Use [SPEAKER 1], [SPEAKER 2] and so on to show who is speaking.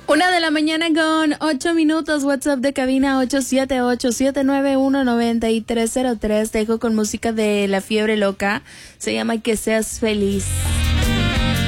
[SPEAKER 1] 1 de la mañana con 8 minutos. WhatsApp de cabina 878-791-9303. Te dejo con música de La Fiebre Loca. Se llama Que Seas Feliz.